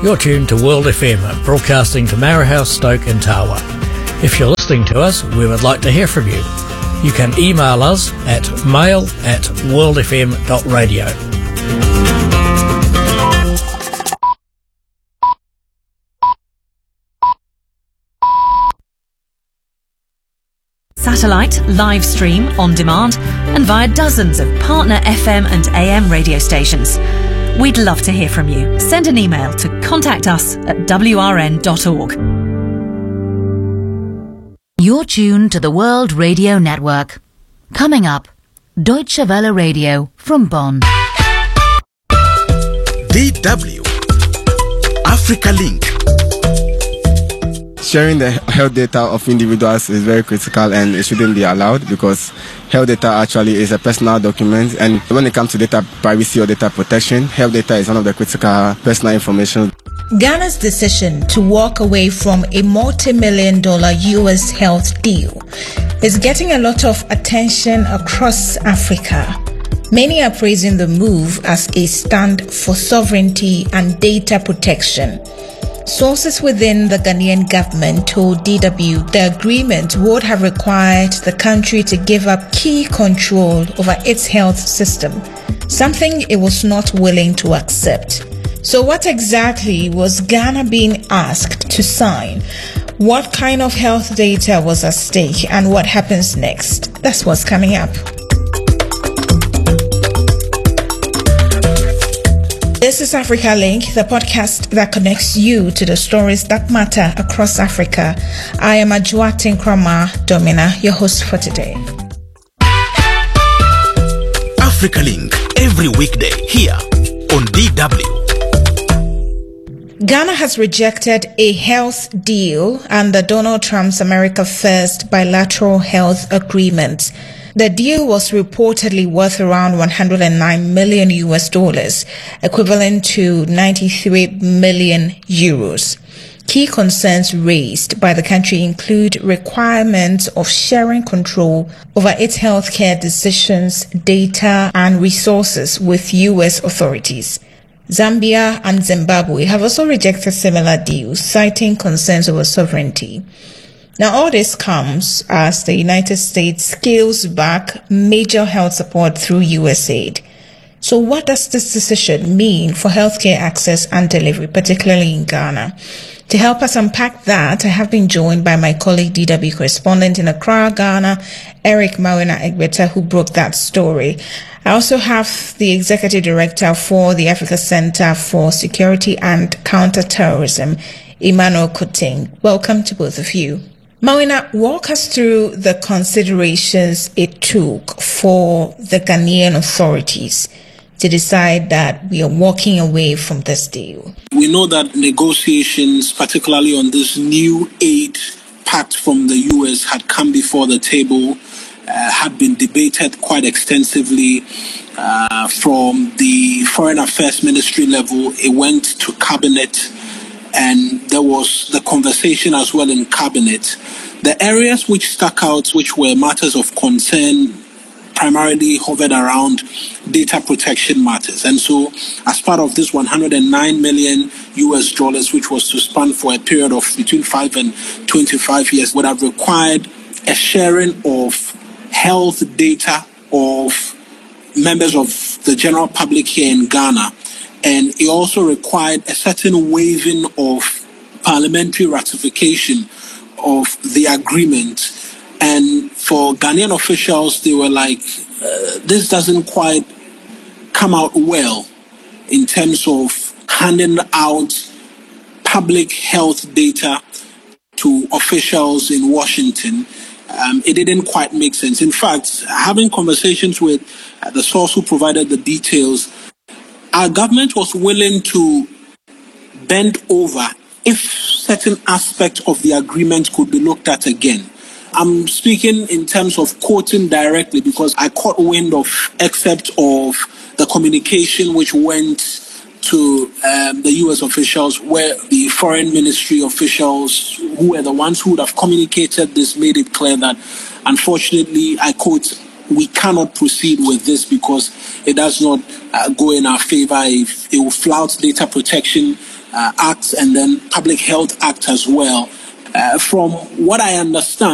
You're tuned to World FM, broadcasting from Mara House, Stoke and Tawa. If you're listening to us, we would like to hear from you. You can email us at mail@worldfm.radio. Satellite, live stream, on demand, and via dozens of partner FM and AM radio stations. We'd love to hear from you. Send an email to contact us at wrn.org. You're tuned to the World Radio Network. Coming up, Deutsche Welle Radio from Bonn. DW Africa Link. Sharing the health data of individuals is very critical and it shouldn't be allowed because health data actually is a personal document, and when it comes to data privacy or data protection, health data is one of the critical personal information. Ghana's decision to walk away from a multi-million-dollar US health deal is getting a lot of attention across Africa. Many are praising the move as a stand for sovereignty and data protection. Sources within the Ghanaian government told DW the agreement would have required the country to give up key control over its health system, something it was not willing to accept. So what exactly was Ghana being asked to sign? What kind of health data was at stake, and what happens next? That's what's coming up. This is Africa Link, the podcast that connects you to the stories that matter across Africa. I am Ajuati Nkrama Domina, your host for today. Africa Link, every weekday here on DW. Ghana has rejected a health deal under Donald Trump's America First bilateral health agreement. The deal was reportedly worth around $109 million US dollars, equivalent to 93 million euros. Key concerns raised by the country include requirements of sharing control over its healthcare decisions, data, and resources with US authorities. Zambia and Zimbabwe have also rejected similar deals, citing concerns over sovereignty. Now, all this comes as the United States scales back major health support through USAID. So what does this decision mean for healthcare access and delivery, particularly in Ghana? To help us unpack that, I have been joined by my colleague DW correspondent in Accra, Ghana, Eric Mawina Egbeta, who broke that story. I also have the Executive Director for the Africa Center for Security and Counterterrorism, Emmanuel Kuting. Welcome to both of you. Mawina, walk us through the considerations it took for the Ghanaian authorities to decide that we are walking away from this deal. We know that negotiations, particularly on this new aid pact from the US, had come before the table, had been debated quite extensively from the Foreign Affairs Ministry level. It went to Cabinet, and there was the conversation as well in Cabinet. The areas which stuck out, which were matters of concern, primarily hovered around data protection matters. And so as part of this $109 million US dollars, which was to span for a period of between 5 and 25 years, would have required a sharing of health data of members of the general public here in Ghana. And it also required a certain waiving of parliamentary ratification of the agreement. And for Ghanaian officials, they were like, this doesn't quite come out well in terms of handing out public health data to officials in Washington. It didn't quite make sense. In fact, having conversations with the source who provided the details, our government was willing to bend over if certain aspects of the agreement could be looked at again. I'm speaking in terms of quoting directly because I caught wind of excerpts of the communication which went to the US officials, where the foreign ministry officials, who were the ones who would have communicated this, made it clear that, unfortunately, I quote, we cannot proceed with this because it does not go in our favor. If it will flout Data Protection Act and then Public Health Act as well. From what I understand,